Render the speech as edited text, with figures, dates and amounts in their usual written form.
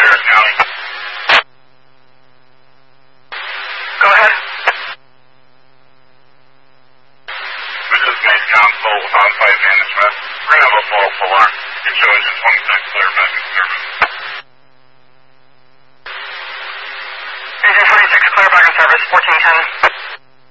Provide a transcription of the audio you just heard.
Harris County. Go ahead. This is Main Council on-site management. We're going to have a false alarm. Your show engine 26 clear back in service. Engine 26 clear back in service, 1410.